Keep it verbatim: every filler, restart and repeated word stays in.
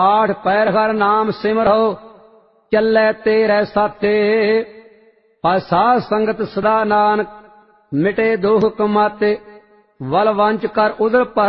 आठ पैर हर नाम सिमरो चलै तेरे साथे। साध संगत सदा नानक मिटे दोह कमाते। वल वंच कर उदर पर